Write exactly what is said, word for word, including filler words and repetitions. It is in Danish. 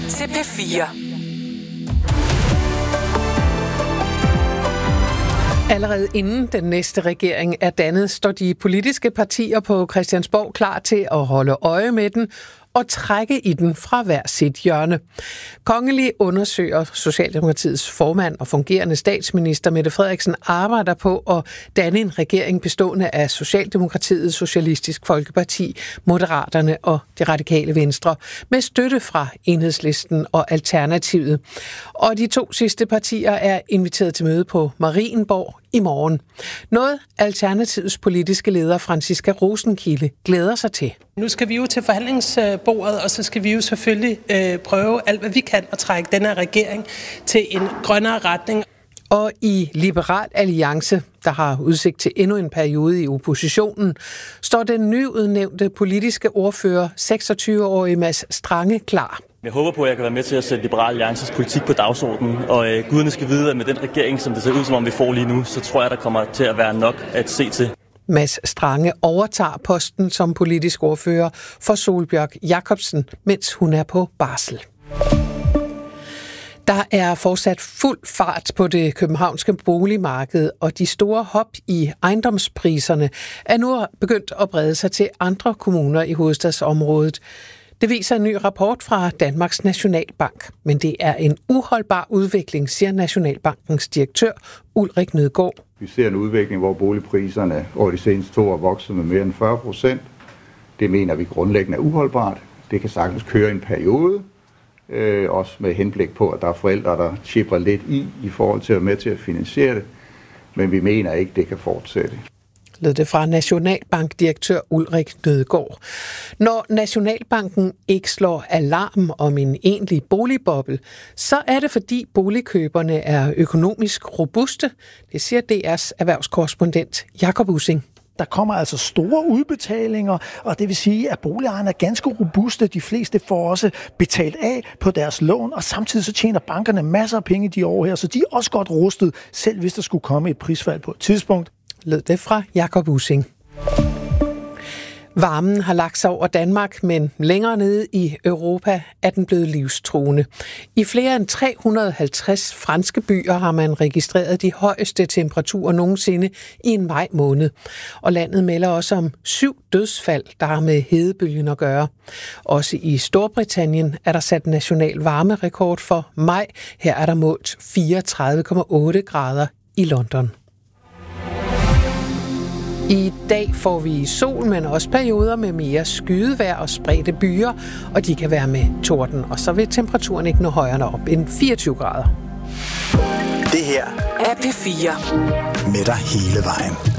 til P fire. Allerede inden den næste regering er dannet, står de politiske partier på Christiansborg klar til at holde øje med den og trække i den fra hver sit hjørne. Kongelig undersøger Socialdemokratiets formand og fungerende statsminister Mette Frederiksen arbejder på at danne en regering bestående af Socialdemokratiet, Socialistisk Folkeparti, Moderaterne og Det Radikale Venstre med støtte fra Enhedslisten og Alternativet. Og de to sidste partier er inviteret til møde på Marienborg i morgen. Noget Alternativets politiske leder Franciska Rosenkilde glæder sig til. Nu skal vi jo til forhandlingsbordet, og så skal vi jo selvfølgelig øh, prøve alt, hvad vi kan at trække denne regering til en grønnere retning. Og i Liberal Alliance, der har udsigt til endnu en periode i oppositionen, står den nyudnævnte politiske ordfører, seksogtyve-årige Mads Strange, klar. Jeg håber på, at jeg kan være med til at sætte Liberal Alliances politik på dagsordenen, og øh, guderne skal vide, at med den regering, som det ser ud som om vi får lige nu, så tror jeg, der kommer til at være nok at se til. Mads Strange overtager posten som politisk ordfører for Sólbjørg Jacobsen, mens hun er på barsel. Der er fortsat fuld fart på det københavnske boligmarked, og de store hop i ejendomspriserne er nu begyndt at brede sig til andre kommuner i hovedstadsområdet. Det viser en ny rapport fra Danmarks Nationalbank, men det er en uholdbar udvikling, siger Nationalbankens direktør Ulrik Nødgaard. Vi ser en udvikling, hvor boligpriserne over de seneste to år er vokset med mere end fyrre procent. Det mener vi grundlæggende er uholdbart. Det kan sagtens køre en periode, øh, også med henblik på, at der er forældre, der chipper lidt i, i forhold til at være med til at finansiere det. Men vi mener ikke, det kan fortsætte. Lød det fra Nationalbankdirektør Ulrik Nødgaard. Når Nationalbanken ikke slår alarm om en egentlig boligboble, så er det fordi boligkøberne er økonomisk robuste. Det siger D R's erhvervskorrespondent Jakob Ussing. Der kommer altså store udbetalinger, og det vil sige, at boligejerne er ganske robuste. De fleste får også betalt af på deres lån, og samtidig så tjener bankerne masser af penge de år her, så de er også godt rustet, selv hvis der skulle komme et prisfald på et tidspunkt. Lød det fra Jakob Ussing. Varmen har lagt sig over Danmark, men længere nede i Europa er den blevet livstruende. I flere end tre hundrede og halvtreds franske byer har man registreret de højeste temperaturer nogensinde i en maj måned. Og landet melder også om syv dødsfald, der har med hedebølgen at gøre. Også i Storbritannien er der sat national varmerekord for maj. Her er der målt fireogtredive komma otte grader i London. I dag får vi sol, men også perioder med mere skydevejr og spredte byer, og de kan være med torden, og så vil temperaturen ikke nå højere op end fireogtyve grader. Det her er P fire. Med dig hele vejen.